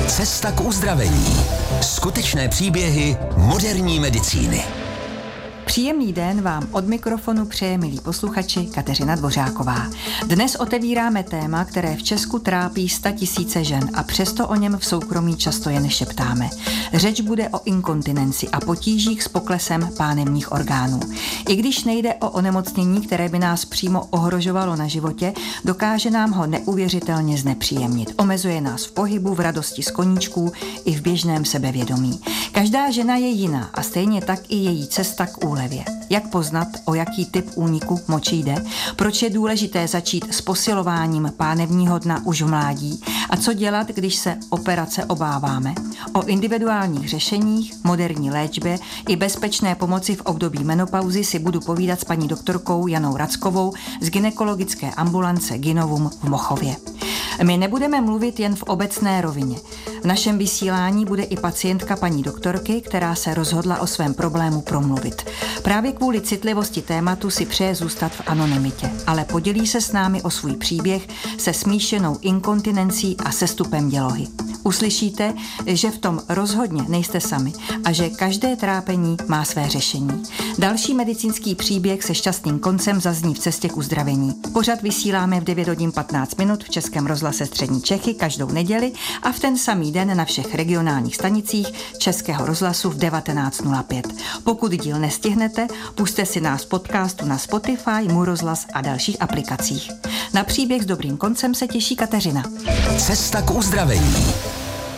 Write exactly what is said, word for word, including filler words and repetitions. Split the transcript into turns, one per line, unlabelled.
Cesta k uzdravení. Skutečné příběhy moderní medicíny.
Příjemný den vám od mikrofonu přeje, milí posluchači, Kateřina Dvořáková. Dnes otevíráme téma, které v Česku trápí statisíce žen a přesto o něm v soukromí často jen šeptáme. Řeč bude o inkontinenci a potížích s poklesem pánevních orgánů. I když nejde o onemocnění, které by nás přímo ohrožovalo na životě, dokáže nám ho neuvěřitelně znepříjemnit. Omezuje nás v pohybu, v radosti z koníčků i v běžném sebevědomí. Každá žena je jiná a stejně tak i její cesta k úlevě. Jak poznat, o jaký typ úniku moči jde? Proč je důležité začít s posilováním pánevního dna už v mládí? A co dělat, když se operace obáváme? O individuálních řešeních, moderní léčbě i bezpečné pomoci v období menopauzy si budu povídat s paní doktorkou Janou Rackovou z gynekologické ambulance Gynovum v Mochově. My nebudeme mluvit jen v obecné rovině. V našem vysílání bude i pacientka paní doktorky, která se rozhodla o svém problému promluvit. Právě kvůli citlivosti tématu si přeje zůstat v anonymitě, ale podělí se s námi o svůj příběh se smíšenou inkontinencí a sestupem dělohy. Uslyšíte, že v tom rozhodně nejste sami a že každé trápení má své řešení. Další medicínský příběh se šťastným koncem zazní v cestě k uzdravení. Pořad vysíláme v devět hodin patnáct minut v Českém rozhlase Střední Čechy každou neděli a v ten samý den na všech regionálních stanicích Českého rozhlasu v devatenáct nula pět. Pokud díl nestihnete, pusťte si nás v podcastu na Spotify, Můj rozhlas a dalších aplikacích. Na příběh s dobrým koncem se těší Kateřina.
Cesta k uzdravení.